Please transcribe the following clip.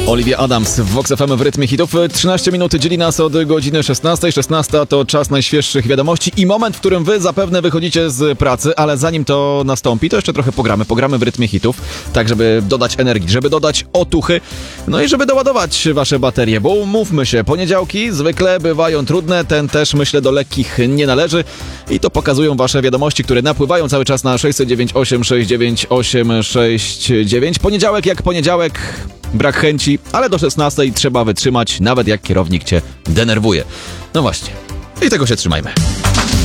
Olivia Adams w Vox FM w rytmie hitów. 13 minut dzieli nas od godziny 16. 16 to czas najświeższych wiadomości i moment, w którym wy zapewne wychodzicie z pracy, ale zanim to nastąpi, to jeszcze trochę pogramy w rytmie hitów, tak żeby dodać energii, żeby dodać otuchy, no i żeby doładować wasze baterie, bo umówmy się, poniedziałki zwykle bywają trudne, ten też myślę do lekkich nie należy i to pokazują wasze wiadomości, które napływają cały czas na 609 869 869. Poniedziałek jak poniedziałek, brak chęci, ale do 16 trzeba wytrzymać, nawet jak kierownik cię denerwuje. No właśnie. I tego się trzymajmy.